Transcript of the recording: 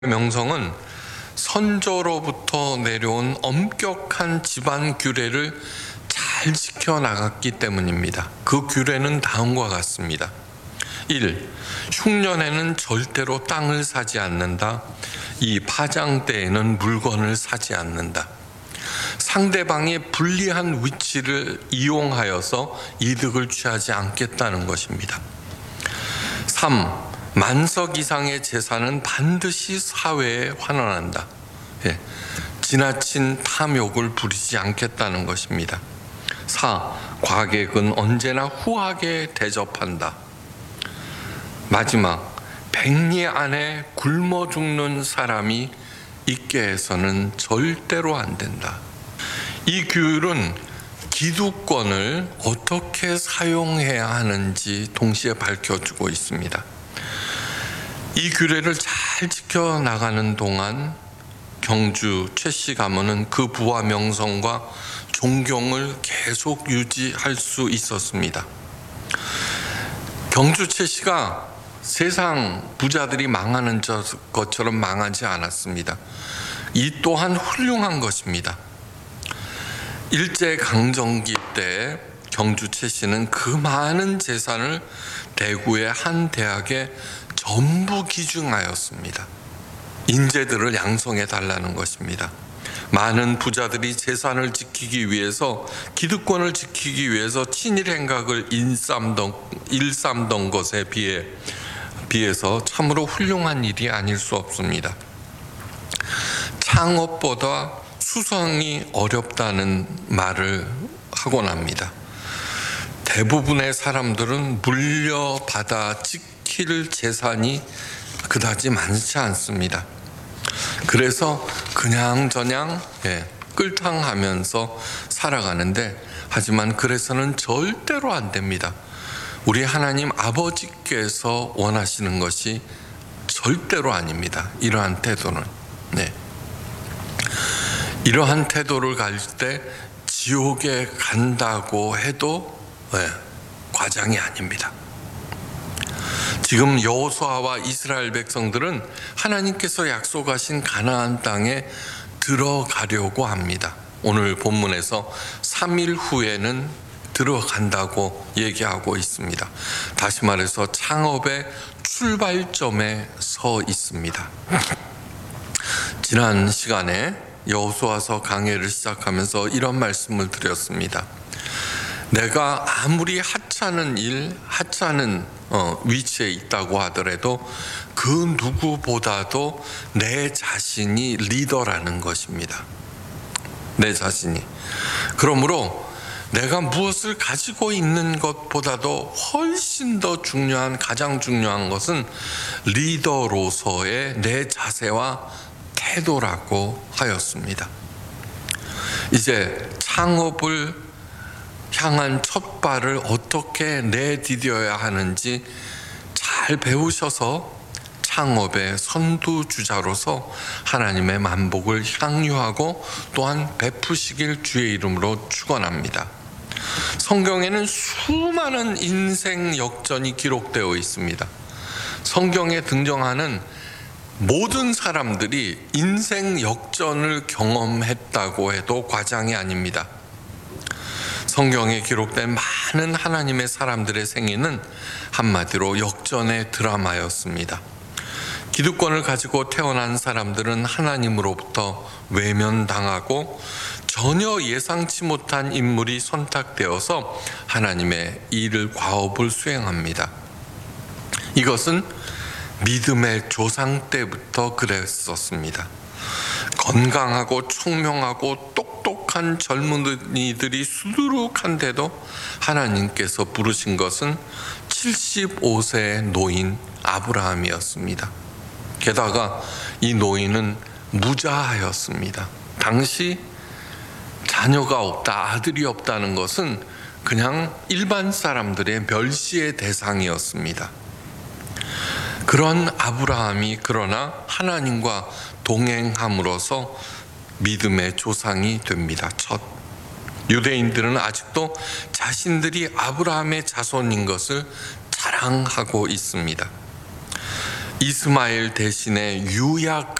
명성은 선조로부터 내려온 엄격한 집안 규례를 잘 지켜나갔기 때문입니다. 그 규례는 다음과 같습니다. 1. 흉년에는 절대로 땅을 사지 않는다. 2. 파장 때에는 물건을 사지 않는다. 상대방의 불리한 위치를 이용하여서 이득을 취하지 않겠다는 것입니다. 3. 만석 이상의 재산은 반드시 사회에 환원한다. 지나친 탐욕을 부리지 않겠다는 것입니다. 4. 과객은 언제나 후하게 대접한다. 마지막, 백리 안에 굶어 죽는 사람이 있게 해서는 절대로 안 된다. 이 규율은 기득권을 어떻게 사용해야 하는지 동시에 밝혀주고 있습니다. 이 규례를 잘 지켜나가는 동안 경주 최씨 가문은 그 부와 명성과 존경을 계속 유지할 수 있었습니다. 경주 최씨가 세상 부자들이 망하는 것처럼 망하지 않았습니다. 이 또한 훌륭한 것입니다. 일제강점기 때 경주 최씨는 그 많은 재산을 대구의 한 대학에 전부 기증하였습니다. 인재들을 양성해 달라는 것입니다. 많은 부자들이 재산을 지키기 위해서, 기득권을 지키기 위해서 친일 행각을 일삼던 것에 비해서 참으로 훌륭한 일이 아닐 수 없습니다. 창업보다 수성이 어렵다는 말을 하곤 합니다. 대부분의 사람들은 물려받아 지킬 재산이 그다지 많지 않습니다. 그래서 그냥저냥 끌탕하면서 살아가는데, 하지만 그래서는 절대로 안 됩니다. 우리 하나님 아버지께서 원하시는 것이 절대로 아닙니다. 이러한 태도는. 이러한 태도를 가질 때 지옥에 간다고 해도 과장이 아닙니다. 지금 여호수아와 이스라엘 백성들은 하나님께서 약속하신 가나안 땅에 들어가려고 합니다. 오늘 본문에서 3일 후에는 들어간다고 얘기하고 있습니다. 다시 말해서 창업의 출발점에 서 있습니다. 지난 시간에 여호수아서 강해를 시작하면서 이런 말씀을 드렸습니다. 내가 아무리 하찮은 위치에 있다고 하더라도 그 누구보다도 내 자신이 리더라는 것입니다. 내 자신이. 그러므로 내가 무엇을 가지고 있는 것보다도 훨씬 더 가장 중요한 것은 리더로서의 내 자세와 태도라고 하였습니다. 이제 창업을 향한 첫 발을 어떻게 내디뎌야 하는지 잘 배우셔서 창업의 선두주자로서 하나님의 만복을 향유하고 또한 베푸시길 주의 이름으로 축원합니다. 성경에는 수많은 인생 역전이 기록되어 있습니다. 성경에 등장하는 모든 사람들이 인생 역전을 경험했다고 해도 과장이 아닙니다. 성경에 기록된 많은 하나님의 사람들의 생애는 한마디로 역전의 드라마였습니다. 기득권을 가지고 태어난 사람들은 하나님으로부터 외면당하고 전혀 예상치 못한 인물이 선택되어서 하나님의 일을 과업을 수행합니다. 이것은 믿음의 조상 때부터 그랬었습니다. 건강하고 총명하고 똑똑한 젊은이들이 수두룩한데도 하나님께서 부르신 것은 75세의 노인 아브라함이었습니다. 게다가 이 노인은 무자하였습니다. 당시 자녀가 없다, 아들이 없다는 것은 그냥 일반 사람들의 멸시의 대상이었습니다. 그런 아브라함이 그러나 하나님과 동행함으로써 믿음의 조상이 됩니다. 유대인들은 아직도 자신들이 아브라함의 자손인 것을 자랑하고 있습니다. 이스마엘 대신에 유약